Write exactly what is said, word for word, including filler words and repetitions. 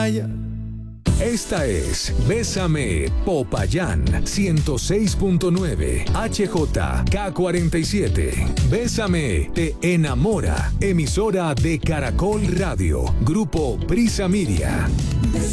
ella. Esta es Bésame Popayán ciento seis punto nueve H J K cuarenta y siete. Bésame te enamora. Emisora de Caracol Radio. Grupo Prisa Media.